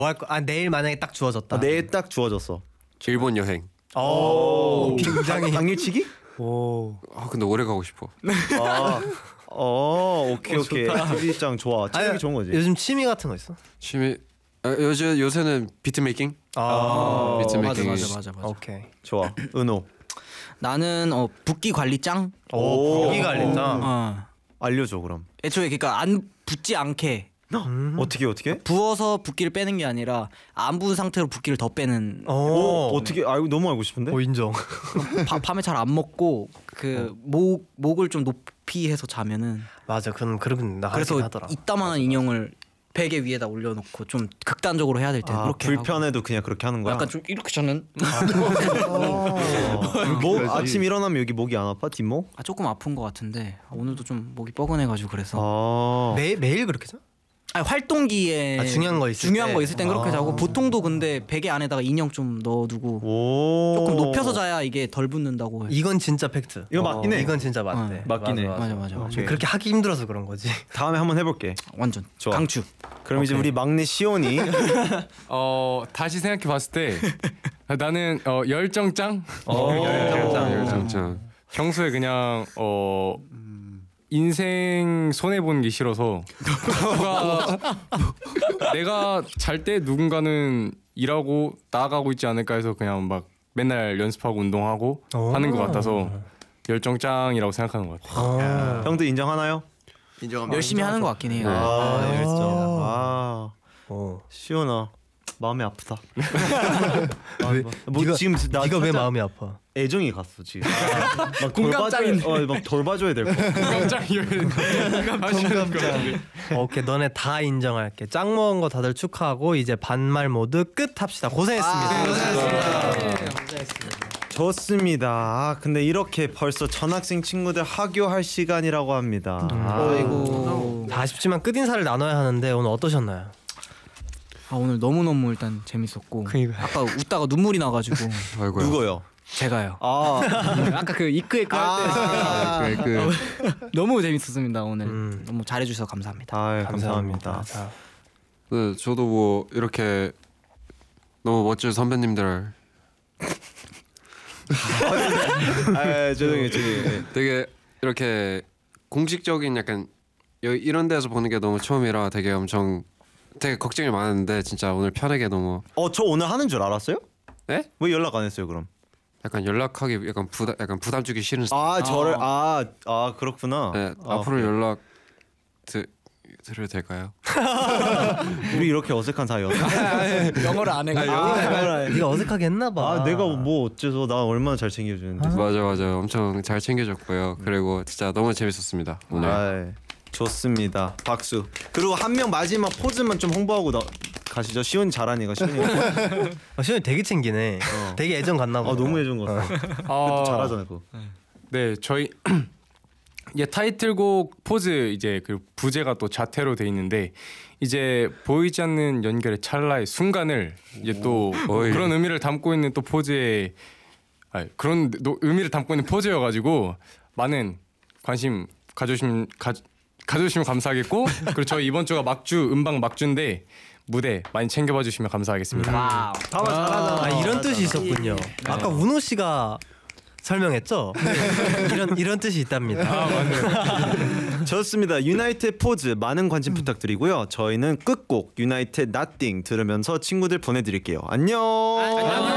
내일 만약에 딱 주어졌다. 내일 딱 주어졌어. 일본 여행. 오, 굉장히. 당일치기? 오. 근데 오래 가고 싶어. 오케이. TV장 좋아. 체력이 좋은 거지. 요즘 취미 같은 거 있어? 취미 요새는 비트 메이킹. 비트 메이킹. 맞아. 오케이. 좋아. 은호. 나는 붓기 관리 짱. 붓기 관리다. 알려줘 그럼. 애초에 그러니까 안 붓지 않게. 어떻게? 부어서 붓기를 빼는 게 아니라 안 부은 상태로 붓기를 더 빼는. 어떻게? 너무 알고 싶은데. 인정. 밤에 잘 안 먹고 그 목을 좀 높이 해서 자면은. 맞아, 그런 나 그래서 하더라. 이따만한 인형을 베개 위에다 올려놓고 좀 극단적으로 해야 될 때 그렇게 불편해도 하고. 그냥 그렇게 하는 거야. 약간 좀 이렇게 자는. 목 아침 일어나면 여기 목이 안 아파? 뒷목? 조금 아픈 것 같은데 오늘도 좀 목이 뻐근해가지고 그래서. 매일 그렇게 자? 활동기에 중요한 거 있을 땐 그렇게 자고 보통도 근데 베개 안에다가 인형 좀 넣어두고 조금 높여서 자야 이게 덜 붓는다고. 이건 진짜 팩트. 이거 맞긴 해. 이건 진짜 맞대. 맞긴 해. 맞아. 그렇게 하기 힘들어서 그런 거지. 다음에 한번 해볼게. 완전 좋아. 강추. 그럼 이제 우리 막내 시온이 다시 생각해봤을 때 나는 열정짱. 열정짱. 평소에 그냥 인생 손해 보는 게 싫어서 내가 잘 때 누군가는 일하고 나아가고 있지 않을까 해서 그냥 막 맨날 연습하고 운동하고 하는 것 같아서 열정짱이라고 생각하는 것 같아요. 형도 인정하나요? 인정합니다. 열심히 하는 것 같긴 해요. 시온아 마음이 아프다. 지금 네가 왜 마음이 아파? 애정이 갔어 지금. 막 공감장인데. 막 돌봐줘야 될 거. 오케이, 너네 다 인정할게. 짱 먹은 거 다들 축하하고 이제 반말 모드 끝 합시다. 고생했습니다. 좋습니다. 근데 이렇게 벌써 전학생 친구들 하교할 시간이라고 합니다. 아이고. 다 아쉽지만 끝 인사를 나눠야 하는데 오늘 어떠셨나요? 오늘 너무 일단 재밌었고. 아까 웃다가 눈물이 나가지고. 아이고요. 누구요? 제가요. 아까 그 이크에크 할 때 너무 재밌었습니다 오늘. 너무 잘해주셔서 감사합니다. 감사합니다. 네, 저도 뭐 이렇게 너무 멋진 선배님들 조용히. 되게 이렇게 공식적인 약간 이런 데서 보는 게 너무 처음이라 되게 걱정이 많았는데 진짜 오늘 편하게 너무. 저 오늘 하는 줄 알았어요? 네? 왜 연락 안 했어요 그럼? 약간 연락하기 약간 부담 주기 싫은. 저를 그렇구나. 네, 앞으로 연락 드려도 될까요? 우리 이렇게 어색한 사이였나? 영어를 안 해가지고. 네가 어색하게 했나 봐. 내가 뭐 어째서 나 얼마나 잘 챙겨주는데. 맞아. 엄청 잘 챙겨줬고요. 그리고 진짜 너무 재밌었습니다 오늘. 좋습니다. 박수. 그리고 한 명 마지막 포즈만 좀 홍보하고 가시죠. 시온이 잘하니까 시온이. 시온이 되게 챙기네. 되게 애정 갔나 봐. 너무 애정 갔어. 잘하잖아 그거. 네, 저희 타이틀곡 포즈 이제 그 부제가 또 자태로 돼 있는데 이제 보이지 않는 연결의 찰나의 순간을 이제 또 그런 의미를 담고 있는 또 포즈에 그런 의미를 담고 있는 포즈여가지고 많은 관심 가져주시면 감사하겠고 그리고 저희 이번 주가 음방 막주인데 무대 많이 챙겨봐 주시면 감사하겠습니다. 와우. 잘하잖아. 이런 뜻이 있었군요. 아까 운호 씨가 설명했죠? 이런 뜻이 있답니다. 맞네요. 좋습니다. 유나이티드 포즈 많은 관심 부탁드리고요. 저희는 끝곡 유나이티드 Nothing 들으면서 친구들 보내드릴게요. 안녕.